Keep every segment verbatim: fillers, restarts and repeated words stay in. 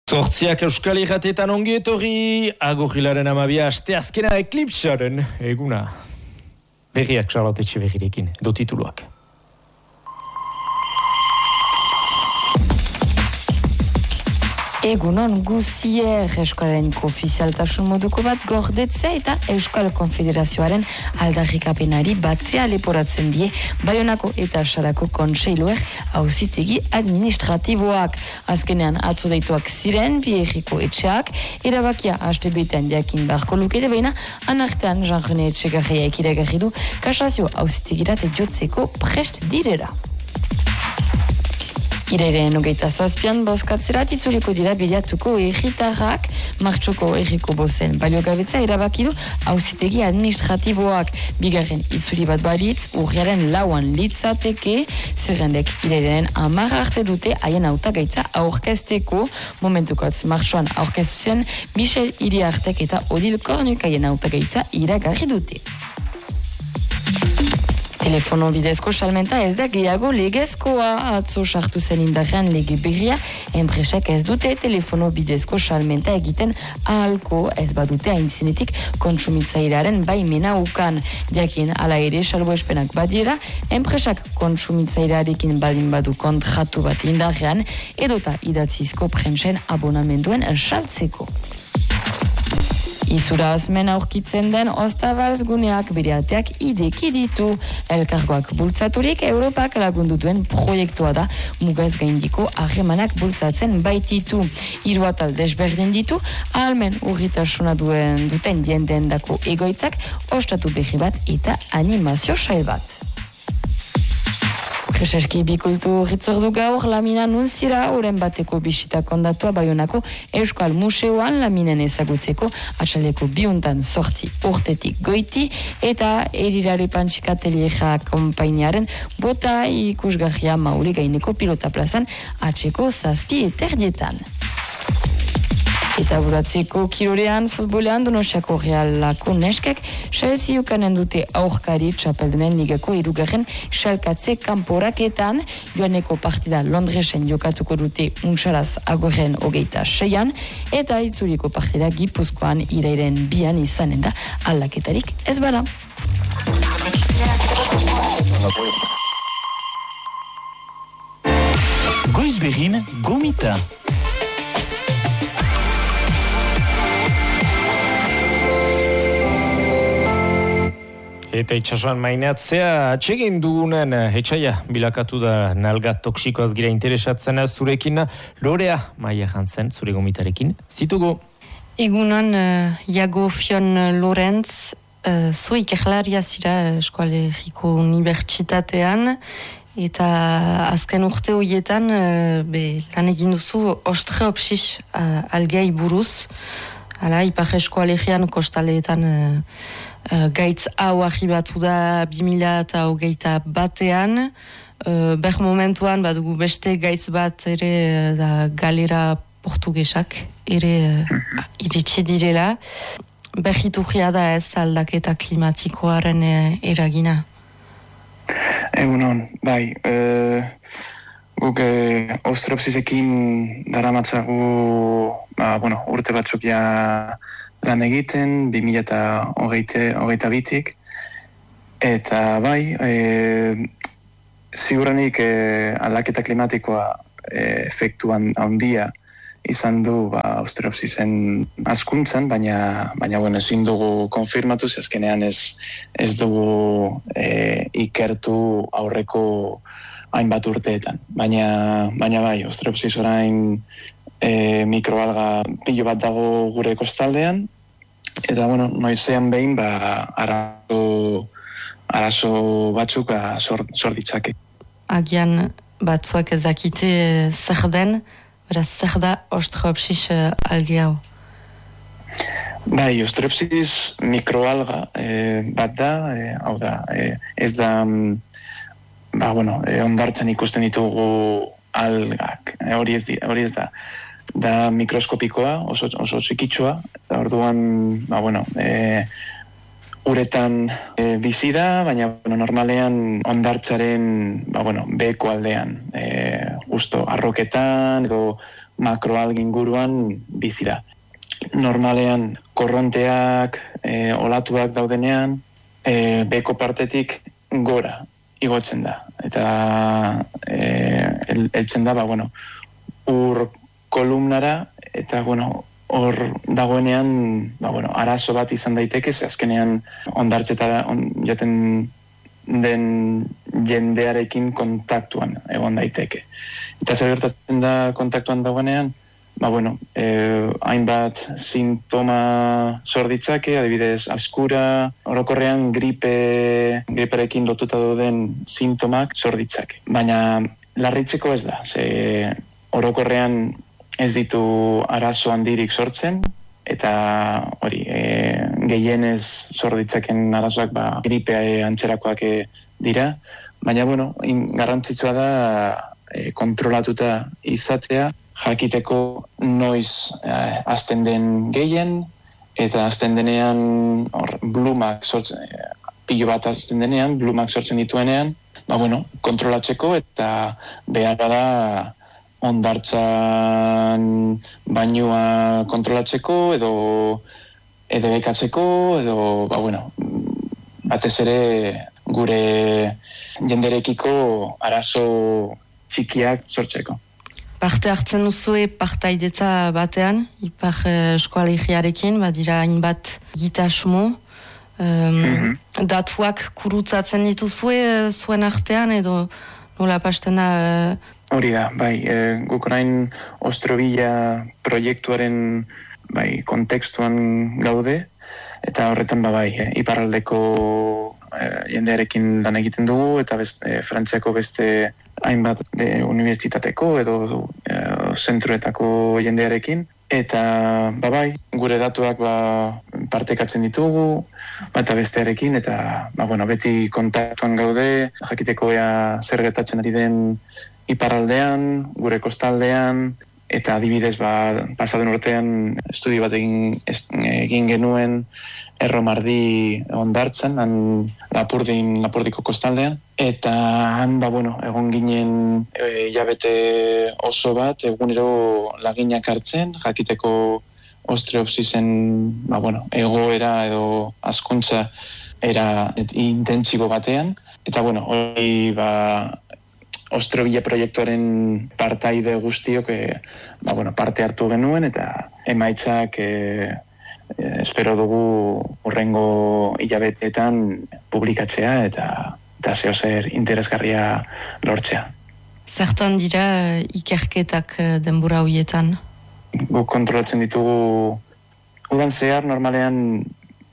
Zortziak Euskal Irratietan ongi etorri, agorrilaren amabia aste azkena eklipsaren eguna. Berriak Charlotte Etxeberrirekin, edo tituluak. Egunon guzier Euskaleniko ofizialtasun moduko bat gordetzea eta Euskal Konfederazioaren aldarrikapenari batzea leporatzen die Baionako eta Sarako kontseiluek auzitegi administratiboak. Azkenean atzo deituak ziren bi herriko etxeak, erabakia haste betean jakin beharko lukete baina anartean Jean-René Etxegarriak iragarri du kasazio auzitegirat jotzeko prest direra. Iraireen hogeita zazpian bozkatzerat itzuliko dira bilatuko erritarrak, martxoko erriko bozen baliogabetza erabaki du auzitegi administratiboak. Bigarren itzuli bat balitz, urriaren lauan litzateke, zerrendek iraireen hamar arte dute haien hautagaitza aurkezteko, momentukotz martxoan aurkeztu zen Michel Iriartek eta Odil Kornuk haien hautagaitza iragarri dute. Telefono bidezko salmenta ez da gehiago legezkoa, atzo sartu zen indarrean lege berria, enpresak ez dute telefono bidezko salmenta egiten ahalko, ez badute aintzinetik kontsumitzailearen baimena ukan. Jakin ala ere salbuespenak badiera, enpresak kontsumitzailearekin baldin badu kontratu bat indarrean, edota idatzizko prentsen abonamenduen saltzeko. Izura azmen aurkitzen den Ostabalz guneak bere ateak ideki ditu. Elkargoak bultzaturik Europak lagundu duen proiektua da, mugaz gaindiko harremanak bultzatzen baititu. Hiru atal desberdin ditu, ahalmen urritasuna duen duten jendeen dako egoitzak, ostatu berri bat eta animazio sail bat. Preseski bikultu ritzordu gaur lamina nunzira oren bateko bisita kondatua Baionako Euskal Museoan laminen ezagutzeko atxaleko biuntan sortzi urtetik goiti eta erirare pantxikatelieja kompainiaren bota ikusgarria maule gaineko pilota plazan atxeko zazpi eterdietan. Eta buratzeko kirorean, futbolean Donostiako Realako neskek Chelsea ukanen dute aurkari txapeldenen ligako irugarren xalkatze kanporaketan, joaneko partida Londresen jokatuko dute untxaraz agorren hogeita seian, eta itzuliko partida Gipuzkoan irairen bian izanen da aldaketarik ez bada. Goizberin gomita. Eta itxasuan maineatzea atxegin dugunen etxaia bilakatu da nalga toksikoaz gira interesatzen zurekin. Lorea Maia Jantzen zure gomitarekin zitugu. Egunon uh, Iago Fion Lorentz, uh, zu ikerlaria zira Eskoaleriko Unibertsitatean, eta azken urte horietan uh, be, lan egin duzu ostreopsis uh, algei buruz. Hala, Ipar Eskoalerian kostaleetan uh, Uh, gaitz hau arribatu da bi mila hogeita batean, uh, ber momentuan badugu beste gaitz bat ere uh, da galera portugesak ere uh, iritsi direla. Berriturria da ez aldaketa klimatikoaren uh, eragina. Egunon, bai, uh, guk uh, ostreopsisekin daramatzagu ba, bueno, urte batzuk ja lan egiten, bi mila hogeita bitik, eta bai, e, ziurrenik e, aldaketa klimatikoa e, efektuan handia izan du ba, ostreopsisen hazkuntzan, baina, baina bueno, ezin dugu konfirmatu, azkenean ez, ez dugu e, ikertu aurreko hainbat urteetan. Baina, baina bai, ostreopsis orain E, mikroalga pilo bat dago gure kostaldean, eta bueno, noizean behin ba, arazo, arazo batzuk ba, sor, sor ditzake. Agian batzuak ez dakite zer den, beraz zer da ostreopsis alge hau? Bai, ostreopsis mikroalga e, bat da, e, hau da, e, ez da, ba, bueno, e, ondartzan ikusten ditugu algak, e, hori ez, di, hori ez da. Da mikroskopikoa, oso, oso txikitsua, eta orduan, ba, bueno, e, uretan e, bizi da, baina bueno, normalean hondartzaren ba, bueno, beheko aldean, e, justo arroketan edo makroalgin inguruan bizi da. Normalean korronteak, e, olatuak daudenean, e, beheko partetik gora igotzen da. Eta e, el, eltzen da, ba, bueno, ur kolumnara, eta bueno, hor dagoenean, ba, bueno, arazo bat izan daiteke, ze azkenean hondartzetara on, joten den jendearekin kontaktuan egon daiteke. Eta zer gertatzen da kontaktuan dagoenean, ba, bueno, eh, hainbat sintoma sor ditzake, adibidez askura, orokorrean gripe, griperekin lotuta dauden sintomak sor ditzake. Baina larritzeko ez da, ze orokorrean ez ditu arazo handirik sortzen, eta hori, e, gehienez sor ditzaken arazoak ba, gripea e, antzerakoak e, dira, baina bueno, in, garrantzitsua da e, kontrolatuta izatea, jakiteko noiz e, hasten den gehien, eta hasten denean hor, blumak sortzen, e, pilo bat hasten denean, blumak sortzen dituenean, ba bueno, kontrolatzeko eta behar da hondartzan bainua kontrolatzeko edo edebekatzeko edo, ba bueno, batez ere gure jenderekiko arazo txikiak sortzeko. Parte hartzen duzue partaidetza batean, ipar eskoalegiarekin, badira hainbat gitasmo, um, mm-hmm. datuak kurutzatzen dituzue zuen artean edo nola pasten da... Hori da, bai, e, guk orain Ostrobila proiektuaren bai, kontekstuan gaude, eta horretan ba, bai, e, iparraldeko e, jendearekin lan egiten dugu, eta beste, e, Frantziako beste hainbat de, unibertsitateko edo e, zentroetako jendearekin, eta ba, bai, gure datuak ba, partekatzen ditugu, eta bestearekin, eta ba, bueno, beti kontaktuan gaude, jakiteko ea zer gertatzen ari den iparraldean, gure kostaldean, eta adibidez ba, pasaden urtean estudio bat egin, egin genuen Erromardi hondartzan, han Lapurdin, Lapurdiko kostaldean, eta han ba, bueno, egon ginen e, jabete oso bat, egunero laginak hartzen, jakiteko ostreopsisen ba, bueno, egoera edo hazkuntza era intentsibo batean, eta bueno, hori ba, Ostrobila proiektuaren partaide guztiok e, ba, bueno, parte hartu genuen eta emaitzak e, e, espero dugu hurrengo hilabeteetan publikatzea eta, eta zehozer interesgarria lortzea. Zertan dira ikerketak denbora horietan? Guk kontrolatzen ditugu udan zehar normalean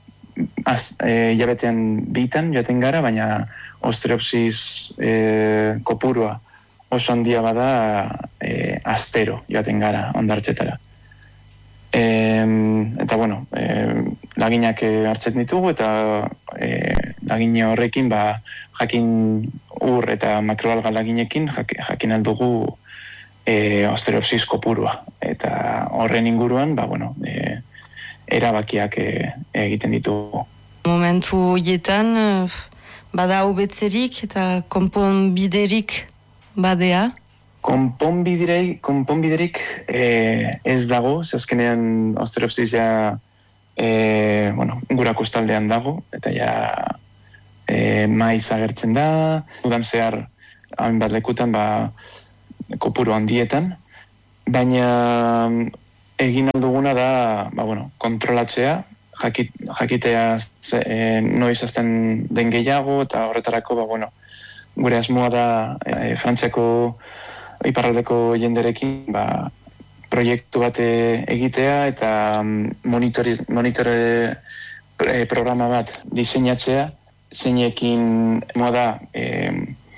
Az, e, jabetean bitan joaten gara, baina ostreopsis e, kopurua oso handia bada e, astero joaten gara hondartzetara. E, eta bueno, e, laginak hartzen ditugu eta e, lagina horrekin ba, jakin ur eta makroalga laginekin jak, jakin aldugu e, ostreopsis kopurua. Eta horren inguruan, ba, bueno, e, erabakiak e, egiten ditugu. Momentu horietan, bada hobetzerik eta konponbiderik badea? Konponbiderik, konponbiderik e, ez dago, zazkenean ostreopsis ja e, bueno, gura kostaldean dago, eta ja e, maiz agertzen da, udan zehar hainbat lekutan ba, kopuru handietan, baina egin alduguna da, ba, bueno, kontrolatzea, jakit, jakitea ze, e, noiz azten den gehiago, eta horretarako, ba, bueno, gure asmoa da e, Frantziako iparraldeko jenderekin ba, proiektu bat egitea eta monitore, monitore programa bat diseinatzea, zeinekin moda e,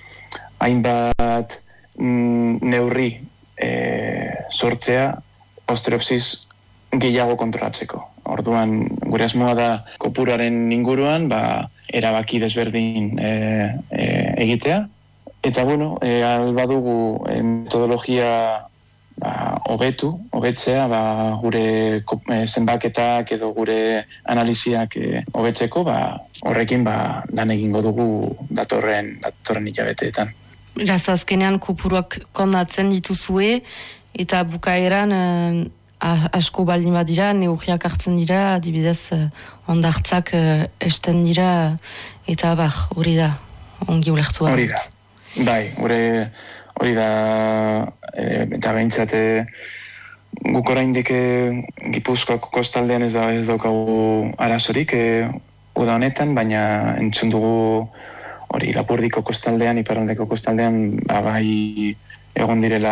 hainbat neurri e, sortzea ostreopsis gehiago kontrolatzeko. Orduan, gure asmoa da kopuruaren inguruan, ba, erabaki desberdin e, e, egitea. Eta, bueno, e, albadugu e, metodologia ba, hobetu, hobetzea, ba, gure e, zenbaketak edo gure analiziak e, hobetzeko, ba, horrekin ba, lan egingo dugu datorren, datorren hilabeteetan. Beraz, azkenean kopuruak kondatzen dituzue, eta bukaeran eh, asko baldin badira, neurriak hartzen dira, adibidez eh, ondartzak eh, esten dira, eta bar, hori da, ongi ulertu. Hori da, bai, hori, hori da, e, eta behintzat, e, guk oraindik e, Gipuzkoako kostaldean ez, da, ez daukagu arazorik, e, uda honetan, baina entzun dugu hori Lapurdiko kostaldean, Iparraldeko kostaldean, ba, bai egon direla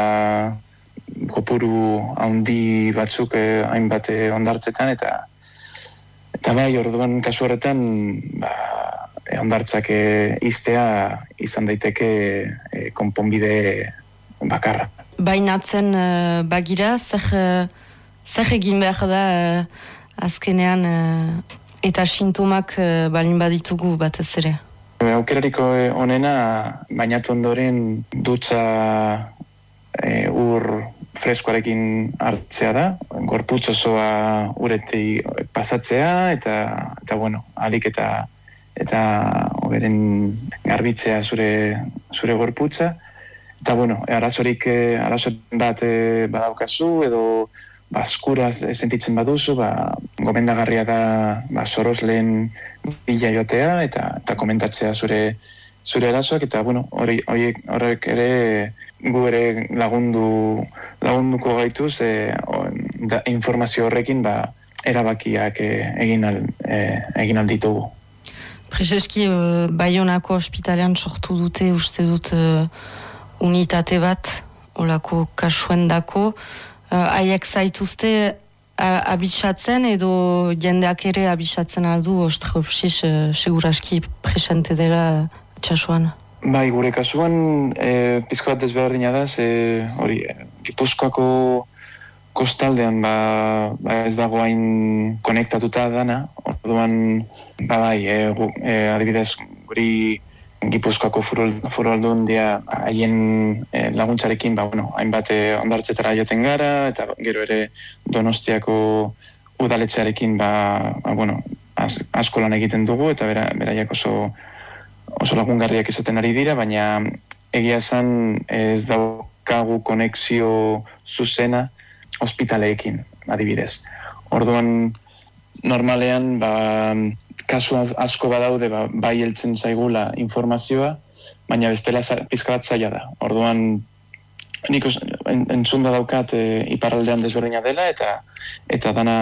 kopuru handi batzuk eh, hainbat eh, ondartzetan, eta eta bai, orduan kasu horretan ba, eh, ondartzak eh, iztea izan daiteke eh, konponbide bakarra. Bainatzen uh, bagira, zer, uh, zer egin behar da uh, azkenean uh, eta sintomak uh, balin baditugu batez ere? Aukerariko onena, bainatu ondoren dutza e, ur freskoarekin hartzea da, gorputz osoa ureti pasatzea, eta, eta bueno, alik eta eta oberen garbitzea zure, zure gorputza. Eta bueno, arazorik, arazorik bat e, badaukazu, edo baskura sentitzen baduzu, ba, gomendagarria da ba, sorosleen bila joatea, eta, eta komentatzea zure zure arazoak, eta bueno, horiek horrek ere gu ere lagundu lagunduko gaituz e, da, informazio horrekin ba, erabakiak e, egin al, e, egin alditugu. Prezeski, uh, Baionako ospitalean sortu dute uste dut uh, unitate bat, olako kasuen dako, haiek uh, zaituzte uh, abitsatzen edo jendeak ere abitsatzen aldu, ostreopsis uh, seguraski presente dela txasuan. Bai, gure kasuan e, pizka bat desberdina da, ze hori, Gipuzkoako kostaldean ba, ba ez dago hain konektatuta dana, orduan ba bai, e, gu, e, adibidez guri Gipuzkoako foru aldundia haien e, laguntzarekin ba, bueno, hainbat e, ondartzetara joten gara, eta gero ere Donostiako udaletxearekin ba, ba, bueno, az, asko lan egiten dugu, eta bera, beraiak oso oso lagungarriak izaten ari dira, baina egia esan ez daukagu konexio zuzena ospitaleekin, adibidez. Orduan, normalean, ba, kasu asko badaude, ba, bai heltzen zaigula informazioa, baina bestela pizka bat zaila da. Orduan, nik entzun da daukat e, iparraldean desberdina dela, eta eta dana,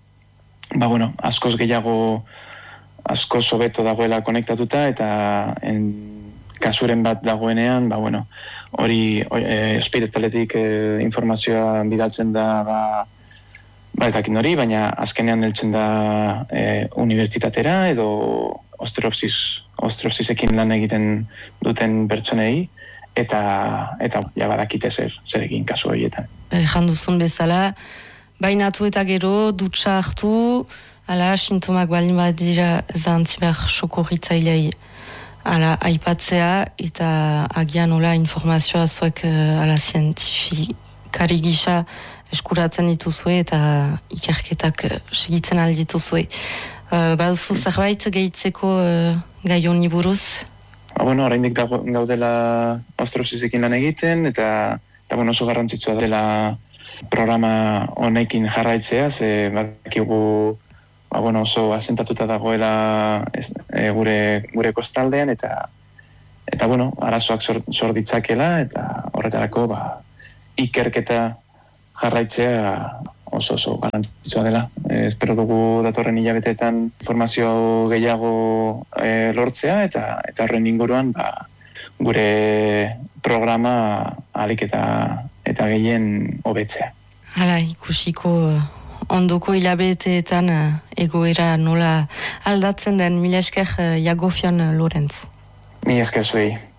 ba bueno, askoz gehiago asko sobeto dagoela konektatuta, eta en, kasuren bat dagoenean, ba, bueno, hori e, ospitaletik e, informazioa bidaltzen da, ba, ba ez dakin hori, baina azkenean heltzen da e, unibertsitatera, edo osteopsis, osteopsisekin lan egiten duten pertsonei, eta, eta ja badakite zer, zer egin kasu horietan. Jan duzun bezala, bainatu eta gero, dutxa hartu, ala, sintomak balin badira zantzibar sokorritzailei ala aipatzea, eta agian ola informazioa zuek uh, ala zientifikari gisa eskuratzen dituzue eta ikerketak uh, segitzen aldituzue. Uh, Baduzu zerbait gehitzeko uh, gai honi buruz? Ba, bueno, oraindik gaudela osteopsisekin lan egiten, eta, eta bueno, oso garrantzitsua dela programa honekin jarraitzea, ze badakigu ba, bueno, oso asentatuta dagoela ez, e, gure, gure kostaldean, eta eta bueno, arazoak sor, sor ditzakela, eta horretarako ba, ikerketa jarraitzea oso oso garrantzitsua dela. E, espero dugu datorren hilabeteetan informazio gehiago e, lortzea, eta eta horren inguruan ba, gure programa ahalik eta eta gehien hobetzea. Hala, ikusiko ondoko hilabeteetan egoera nola aldatzen den. Mila esker Jagofion Lorentz. Mila esker zuei.